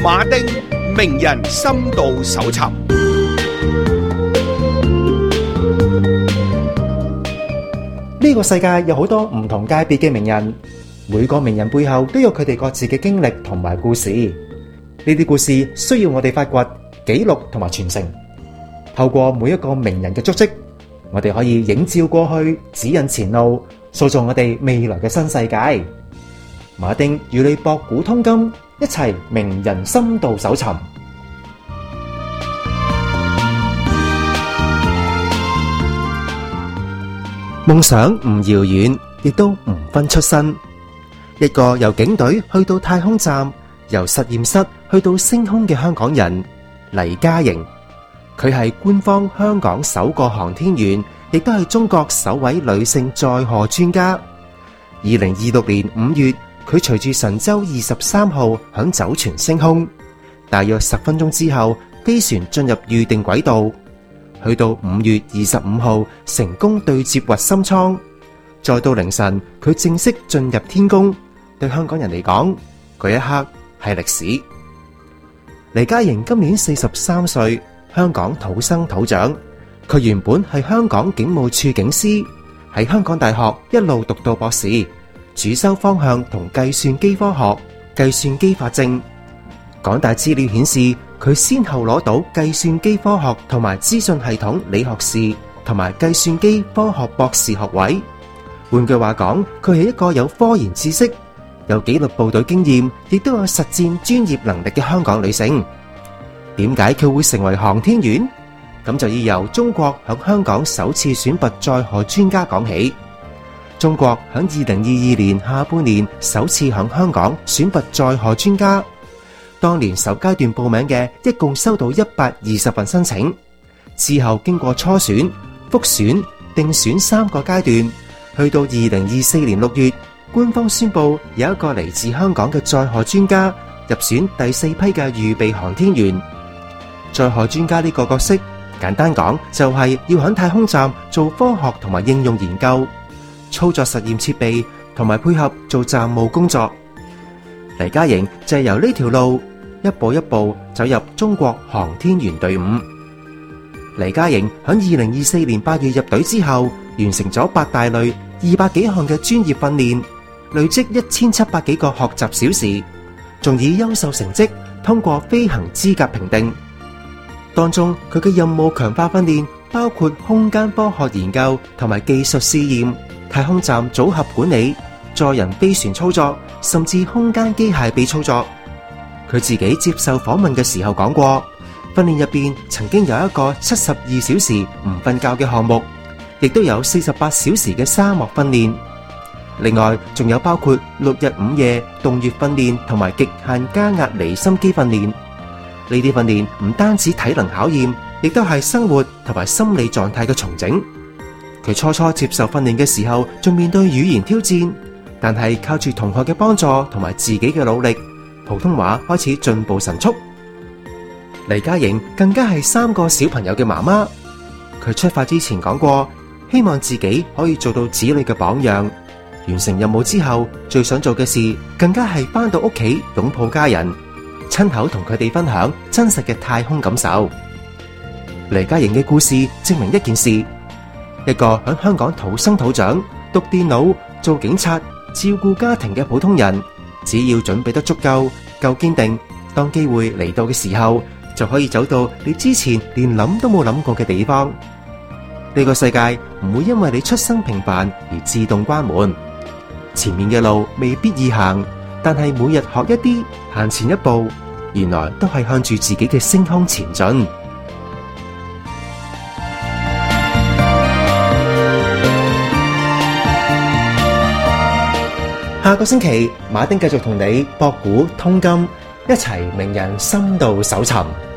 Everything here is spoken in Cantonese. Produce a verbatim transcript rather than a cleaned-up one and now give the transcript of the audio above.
馬丁名人深度搜尋。 呢個世界有好多唔同界別嘅名人，每個名人背後都有佢哋各自嘅經歷同埋故事。呢啲故事需要我哋發掘、記錄同埋傳承。透過每一個名人嘅足跡，我哋可以映照過去，指引前路，塑造我哋未來嘅新世界。馬丁與你博古通今，一齊名人深度搜尋。夢想唔遙遠，亦都唔分出身。一個由警隊去到太空站，由實驗室去到星空嘅香港人黎嘉瑩，佢係官方香港首個航天員，亦都係中國首位女性載荷專家。二零二六年五月，佢隨住神舟二十三號響酒泉升空，大約十分鐘之後，飛船進入預定軌道。去到五月二十五號，成功對接核心艙，再到凌晨，佢正式進入天宮。對香港人嚟講，嗰一刻係歷史。黎嘉瑩今年四十三歲，香港土生土長。佢原本係香港警務處警司，喺香港大學一路讀到博士，主修方向同計算機科學、計算機法證。港大資料顯示，佢先後攞到計算機科學同埋資訊系統理學士同埋計算機科學博士學位。換句話講，佢係一個有科研知識、有紀律部隊經驗，亦都有實戰專業能力嘅香港女性。點解佢會成為航天員？咁就要由中國響香港首次選拔載荷專家講起。中國響二零二二年下半年首次響香港選拔載荷專家。當年首階段報名嘅一共收到一百二十份申請，之後經過初選、複選、定選三個階段，去到二零二四年六月，官方宣布有一個嚟自香港嘅載荷專家入選第四批嘅預備航天員。載荷專家呢個角色，簡單講就係要喺太空站做科學同埋應用研究，操作實驗設備同埋配合做站務工作。黎嘉瑩就係由呢條路一步一步走入中國航天員隊伍。黎嘉瑩喺二零二四年八月入隊之後，完成咗八大類二百幾項嘅專業訓練，累積一千七百幾個學習小時，仲以優秀成績通過飛行資格評定。當中佢嘅任務強化訓練包括空間科學研究同埋技術試驗、太空站組合管理、載人飛船操作，甚至空間機械臂操作。佢自己接受訪問嘅時候講過，訓練入邊曾經有一個七十二小時唔瞓覺嘅項目，亦都有四十八小時嘅沙漠訓練。另外仲有包括六日五夜洞穴訓練同埋極限加壓離心機訓練。呢啲訓練唔單止體能考驗，亦都係生活同埋心理狀態嘅重整。佢初初接受訓練嘅時候，仲面對語言挑戰，但係靠住同學嘅幫助同埋自己嘅努力，普通話開始進步神速。黎嘉瑩更加係三個小朋友嘅媽媽。佢出發之前講過，希望自己可以做到子女嘅榜樣。完成任務之後，最想做嘅事更加係返到屋企擁抱家人，親口同佢哋分享真實嘅太空感受。黎嘉瑩嘅故事證明一件事，一個喺香港土生土長、讀電腦、做警察、照顧家庭嘅普通人，只要準備得足夠、夠堅定，當機會嚟到嘅時候，就可以走到你之前連諗都冇諗過嘅地方。呢個世界唔會因為你出身平凡而自動關門。前面嘅路未必易行，但係每日學一啲，行前一步，原來都係向住自己嘅星空前進。下個星期，馬丁繼續同你博古通今，一齊名人深度搜尋。